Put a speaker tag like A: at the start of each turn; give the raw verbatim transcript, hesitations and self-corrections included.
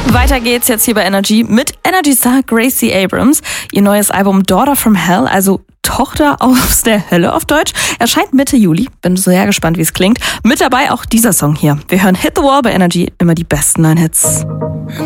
A: Weiter geht's jetzt hier bei Energy mit Energy Star Gracie Abrams. Ihr neues Album Daughter from Hell, also Tochter aus der Hölle auf Deutsch, erscheint Mitte Juli. Bin sehr gespannt, wie es klingt. Mit dabei auch dieser Song hier. Wir hören Hit the Wall bei Energy, immer die besten neuen Hits.